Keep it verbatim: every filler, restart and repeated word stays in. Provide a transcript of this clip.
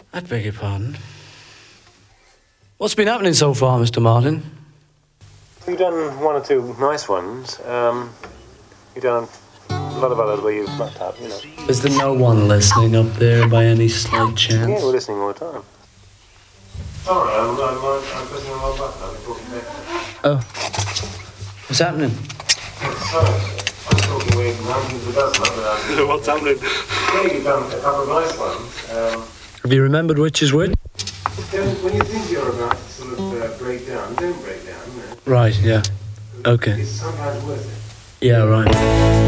I beg your pardon. What's been happening so far, Mister Martin? You've done one or two nice ones. Um, you've done a lot of others where you've mucked up, you know. Is there no one listening up there by any slight chance? Yeah, we're listening all the time. Sorry, I'm, I'm, I'm pressing the wrong button. I've been talking back. Oh. What's happening? Sorry, I'm talking with nineteen to a dozen, not without... What's happening? Yeah, you've done a couple of nice ones. Um, Have you remembered which is which? Don't, when you think you're about to sort of uh, break down, don't break down. You know? Right, yeah. Okay. It's sometimes worth it. Yeah, right.